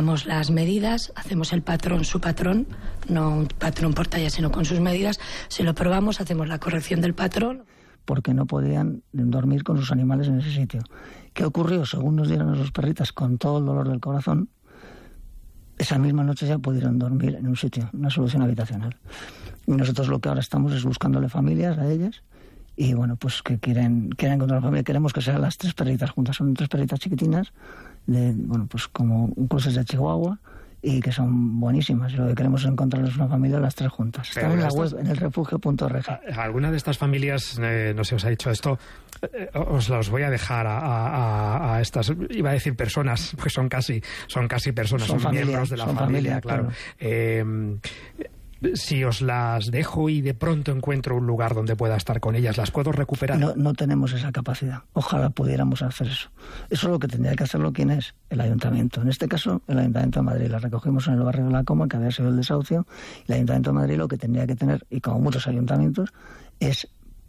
Damos las medidas, hacemos el patrón, su patrón, no un patrón por talla, sino con sus medidas, se lo probamos, hacemos la corrección del patrón. Porque no podían dormir con sus animales en ese sitio. ¿Qué ocurrió? Según nos dieron a sus perritas, con todo el dolor del corazón, esa misma noche ya pudieron dormir en un sitio, una solución habitacional. Y nosotros lo que ahora estamos es buscándole familias a ellas, y bueno, pues que quieren encontrar una familia. Queremos que sean las 3 perritas juntas. Son 3 perritas chiquitinas, bueno, pues como cruces de Chihuahua, y que son buenísimas. Y lo que queremos es encontrarles una familia las 3 juntas. Están en la web, en el refugio.org. ¿Alguna de estas familias, no sé, os ha dicho esto? Os los voy a dejar a estas, iba a decir personas, pues son casi personas, son miembros de la familia, claro. Si os las dejo y de pronto encuentro un lugar donde pueda estar con ellas, ¿las puedo recuperar? No tenemos esa capacidad. Ojalá pudiéramos hacer eso. Eso es lo que tendría que hacerlo. ¿Quién es? El Ayuntamiento. En este caso, el Ayuntamiento de Madrid. Las recogimos en el barrio de la Coma, que había sido el desahucio. El Ayuntamiento de Madrid lo que tendría que tener, y como muchos ayuntamientos, es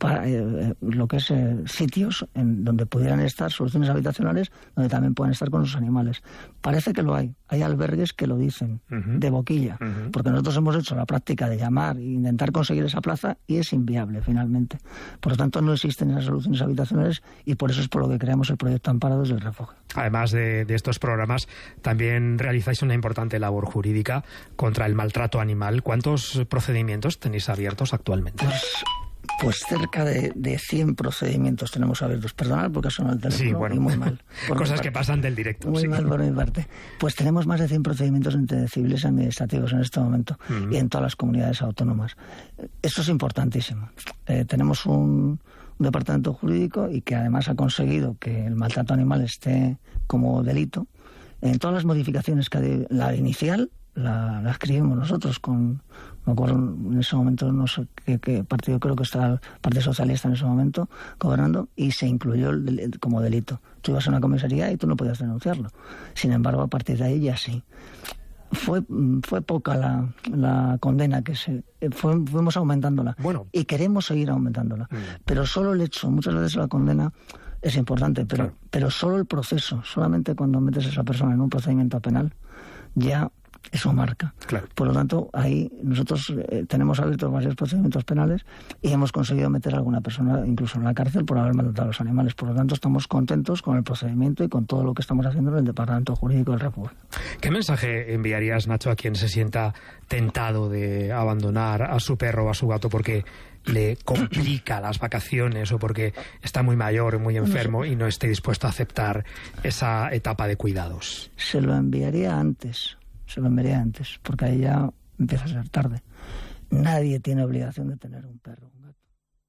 lo que es sitios en donde pudieran estar, soluciones habitacionales donde también puedan estar con los animales. Parece que lo hay albergues que lo dicen, de boquilla, porque nosotros hemos hecho la práctica de llamar e intentar conseguir esa plaza y es inviable finalmente. Por lo tanto, no existen esas soluciones habitacionales, y por eso es por lo que creamos el proyecto Amparados del Refugio. Además de estos programas, también realizáis una importante labor jurídica contra el maltrato animal. ¿Cuántos procedimientos tenéis abiertos actualmente? Pues cerca de 100 procedimientos tenemos abiertos. Perdonad porque son el teléfono, sí, bueno, y muy mal. Cosas que pasan del directo. Muy mal por mi parte. Pues tenemos más de 100 procedimientos entre civiles y administrativos en este momento, y en todas las comunidades autónomas. Esto es importantísimo. Tenemos un departamento jurídico, y que además ha conseguido que el maltrato animal esté como delito. En todas las modificaciones que la inicial la escribimos nosotros me acuerdo en ese momento, no sé qué partido, creo que estaba el Partido Socialista en ese momento gobernando, y se incluyó como delito. Tú ibas a una comisaría y tú no podías denunciarlo. Sin embargo, a partir de ahí ya sí. Fue poca la condena que fuimos aumentándola, y queremos seguir aumentándola. Pero solo el hecho, muchas veces la condena es importante, pero solo el proceso, solamente cuando metes a esa persona en un procedimiento penal, ya eso marca. Claro. Por lo tanto, ahí nosotros tenemos abiertos varios procedimientos penales, y hemos conseguido meter a alguna persona incluso en la cárcel por haber maltratado a los animales. Por lo tanto, estamos contentos con el procedimiento y con todo lo que estamos haciendo en el Departamento Jurídico del Refugio. ¿Qué mensaje enviarías, Nacho, a quien se sienta tentado de abandonar a su perro o a su gato porque le complica las vacaciones, o porque está muy mayor, muy enfermo, y no esté dispuesto a aceptar esa etapa de cuidados? Se lo enviaría antes, porque ahí ya empieza a ser tarde. Nadie tiene obligación de tener un perro, un gato.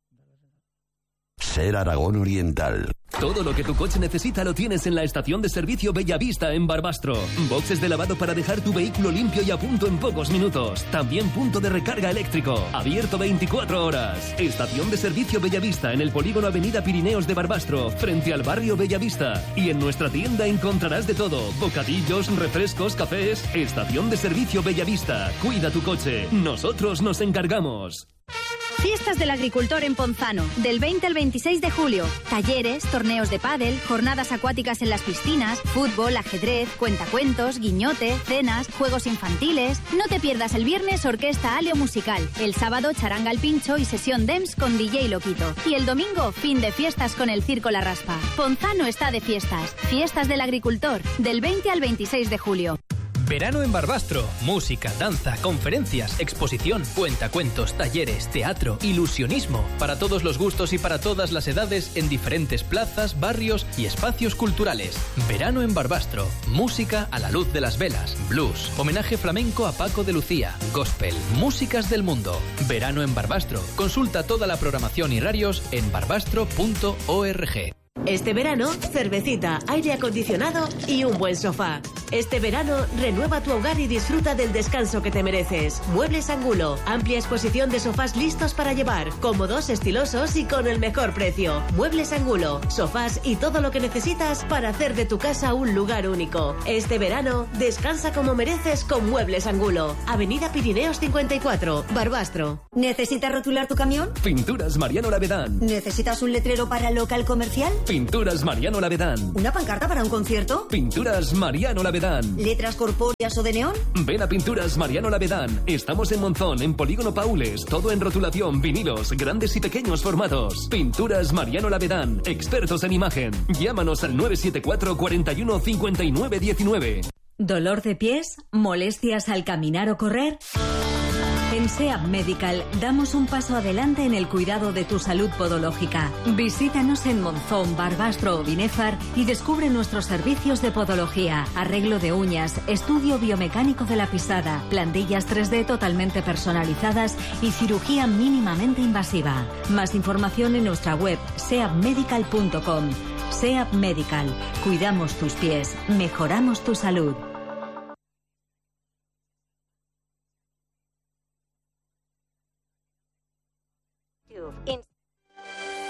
Ser Aragón Oriental. Todo lo que tu coche necesita lo tienes en la estación de servicio Bellavista en Barbastro. Boxes de lavado para dejar tu vehículo limpio y a punto en pocos minutos. También punto de recarga eléctrico. Abierto 24 horas. Estación de servicio Bellavista en el polígono Avenida Pirineos de Barbastro, frente al barrio Bellavista. Y en nuestra tienda encontrarás de todo: bocadillos, refrescos, cafés. Estación de servicio Bellavista. Cuida tu coche. Nosotros nos encargamos. Fiestas del Agricultor en Ponzano, del 20 al 26 de julio. Talleres, torneos de pádel, jornadas acuáticas en las piscinas, fútbol, ajedrez, cuentacuentos, guiñote, cenas, juegos infantiles. No te pierdas el viernes orquesta aleo musical, el sábado charanga al pincho y sesión DEMS con DJ Loquito. Y el domingo, fin de fiestas con el Circo La Raspa. Ponzano está de fiestas. Fiestas del Agricultor, del 20 al 26 de julio. Verano en Barbastro. Música, danza, conferencias, exposición, cuentacuentos, talleres, teatro, ilusionismo. Para todos los gustos y para todas las edades, en diferentes plazas, barrios y espacios culturales. Verano en Barbastro. Música a la luz de las velas. Blues. Homenaje flamenco a Paco de Lucía. Gospel. Músicas del mundo. Verano en Barbastro. Consulta toda la programación y horarios en barbastro.org. Este verano, cervecita, aire acondicionado y un buen sofá. Este verano, renueva tu hogar y disfruta del descanso que te mereces. Muebles Angulo, amplia exposición de sofás listos para llevar, cómodos, estilosos y con el mejor precio. Muebles Angulo, sofás y todo lo que necesitas para hacer de tu casa un lugar único. Este verano, descansa como mereces con Muebles Angulo. Avenida Pirineos 54, Barbastro. ¿Necesitas rotular tu camión? Pinturas Mariano Lavedán. ¿Necesitas un letrero para local comercial? Pinturas Mariano Lavedán. ¿Una pancarta para un concierto? Pinturas Mariano Lavedán. Lavedán. ¿Letras corpóreas o de neón? Ven a Pinturas Mariano Lavedán. Estamos en Monzón, en Polígono Paules. Todo en rotulación, vinilos, grandes y pequeños formatos. Pinturas Mariano Lavedán. Expertos en imagen. Llámanos al 974 41 59 19. ¿Dolor de pies? ¿Molestias al caminar o correr? En SEAP Medical damos un paso adelante en el cuidado de tu salud podológica. Visítanos en Monzón, Barbastro o Binéfar y descubre nuestros servicios de podología, arreglo de uñas, estudio biomecánico de la pisada, plantillas 3D totalmente personalizadas y cirugía mínimamente invasiva. Más información en nuestra web seapmedical.com. SEAP Medical. Cuidamos tus pies, mejoramos tu salud.